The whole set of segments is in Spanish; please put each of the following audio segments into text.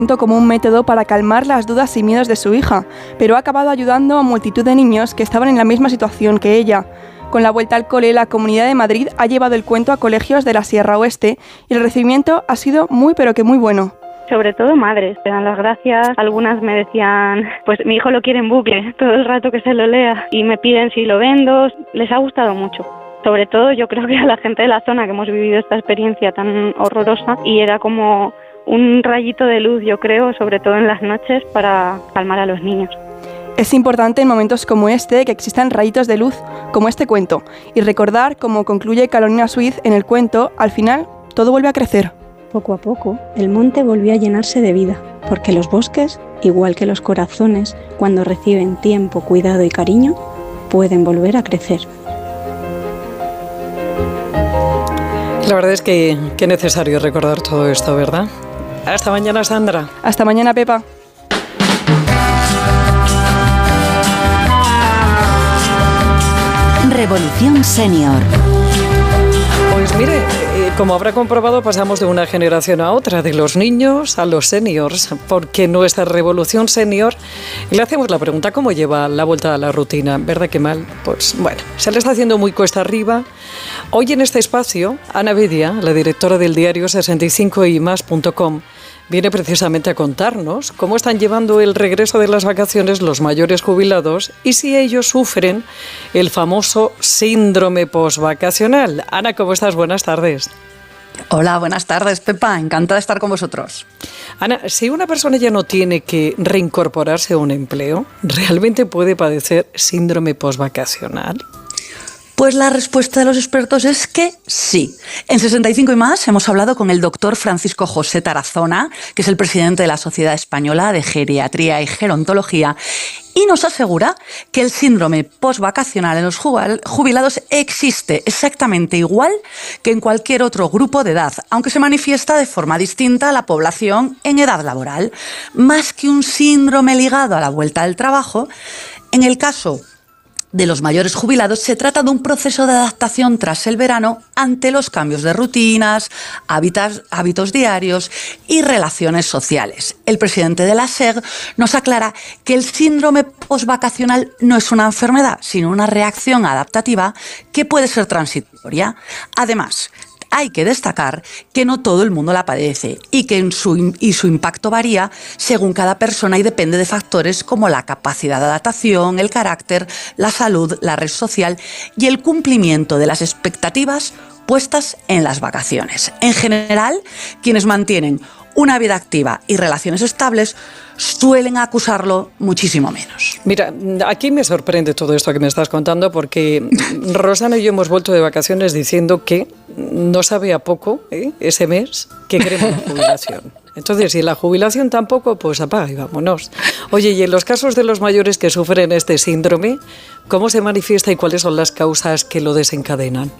como un método para calmar las dudas y miedos de su hija, pero ha acabado ayudando a multitud de niños que estaban en la misma situación que ella. Con la vuelta al cole, la Comunidad de Madrid ha llevado el cuento a colegios de la Sierra Oeste y el recibimiento ha sido muy pero que muy bueno. Sobre todo madres, te dan las gracias. Algunas me decían, pues mi hijo lo quiere en bucle, todo el rato que se lo lea, y me piden si lo vendo. Les ha gustado mucho. Sobre todo yo creo que a la gente de la zona que hemos vivido esta experiencia tan horrorosa, y era como un rayito de luz, yo creo, sobre todo en las noches, para calmar a los niños. Es importante en momentos como este que existan rayitos de luz, como este cuento, y recordar, como concluye Carolina Suiz en el cuento, al final todo vuelve a crecer. Poco a poco, el monte volvió a llenarse de vida, porque los bosques, igual que los corazones, cuando reciben tiempo, cuidado y cariño, pueden volver a crecer. La verdad es que es necesario recordar todo esto, ¿verdad? Hasta mañana, Sandra. Hasta mañana, Pepa. Revolución Senior. Pues mire, como habrá comprobado, pasamos de una generación a otra, de los niños a los seniors, porque nuestra revolución senior, le hacemos la pregunta, ¿cómo lleva la vuelta a la rutina? ¿Verdad que mal? Pues bueno, se le está haciendo muy cuesta arriba. Hoy en este espacio, Ana Bedia, la directora del diario 65ymas.com, viene precisamente a contarnos cómo están llevando el regreso de las vacaciones los mayores jubilados y si ellos sufren el famoso síndrome posvacacional. Ana, ¿cómo estás? Buenas tardes. Hola, buenas tardes, Pepa. Encantada de estar con vosotros. Ana, si una persona ya no tiene que reincorporarse a un empleo, ¿realmente puede padecer síndrome posvacacional? Pues la respuesta de los expertos es que sí. En 65 y más hemos hablado con el doctor Francisco José Tarazona, que es el presidente de la Sociedad Española de Geriatría y Gerontología, y nos asegura que el síndrome posvacacional en los jubilados existe exactamente igual que en cualquier otro grupo de edad, aunque se manifiesta de forma distinta a la población en edad laboral. Más que un síndrome ligado a la vuelta al trabajo, en el caso de los mayores jubilados se trata de un proceso de adaptación tras el verano ante los cambios de rutinas, hábitos diarios y relaciones sociales. El presidente de la SEG nos aclara que el síndrome posvacacional no es una enfermedad, sino una reacción adaptativa que puede ser transitoria. Además, hay que destacar que no todo el mundo la padece y que su impacto varía según cada persona y depende de factores como la capacidad de adaptación, el carácter, la salud, la red social y el cumplimiento de las expectativas puestas en las vacaciones. En general, quienes mantienen una vida activa y relaciones estables suelen acusarlo muchísimo menos. Mira, aquí me sorprende todo esto que me estás contando porque Rosana y yo hemos vuelto de vacaciones diciendo que no sabe a poco ese mes que queremos la jubilación. Entonces, si la jubilación tampoco, pues apaga y vámonos. Oye, y en los casos de los mayores que sufren este síndrome, ¿cómo se manifiesta y cuáles son las causas que lo desencadenan?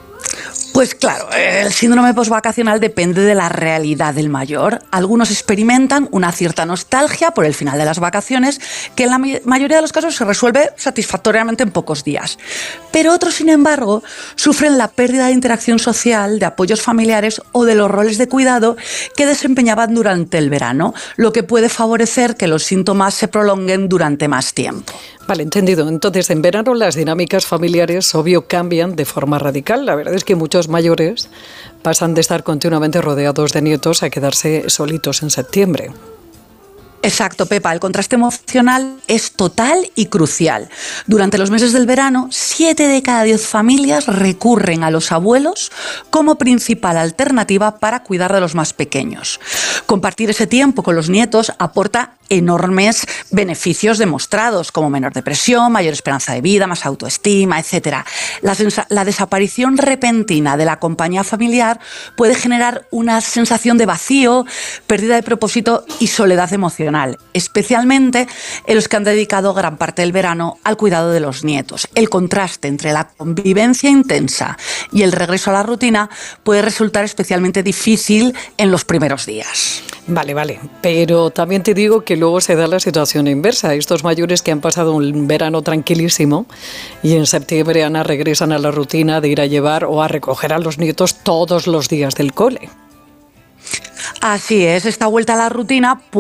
Pues claro, el síndrome posvacacional depende de la realidad del mayor. Algunos experimentan una cierta nostalgia por el final de las vacaciones, que en la mayoría de los casos se resuelve satisfactoriamente en pocos días. Pero otros, sin embargo, sufren la pérdida de interacción social, de apoyos familiares o de los roles de cuidado que desempeñaban durante el verano, lo que puede favorecer que los síntomas se prolonguen durante más tiempo. Vale, entendido. Entonces, en verano las dinámicas familiares, obvio, cambian de forma radical. La verdad es que muchos mayores pasan de estar continuamente rodeados de nietos a quedarse solitos en septiembre. Exacto, Pepa. El contraste emocional es total y crucial. Durante los meses del verano, 7 de cada 10 familias recurren a los abuelos como principal alternativa para cuidar de los más pequeños. Compartir ese tiempo con los nietos aporta enormes beneficios demostrados, como menor depresión, mayor esperanza de vida, más autoestima, etc. La desaparición repentina de la compañía familiar puede generar una sensación de vacío, pérdida de propósito y soledad emocional, especialmente en los que han dedicado gran parte del verano al cuidado de los nietos. El contraste entre la convivencia intensa y el regreso a la rutina puede resultar especialmente difícil en los primeros días. Vale, pero también te digo que luego se da la situación inversa. Estos mayores que han pasado un verano tranquilísimo y en septiembre, Ana, regresan a la rutina de ir a llevar o a recoger a los nietos todos los días del cole. Así es, esta vuelta a la rutina